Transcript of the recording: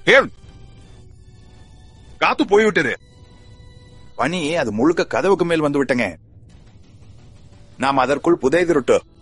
காத்து போய்விட்டது. பனி அது முழுக்க கதவுக்கு மேல் வந்து விட்டங்க. நாம் அதற்குள் புதை திருட்டு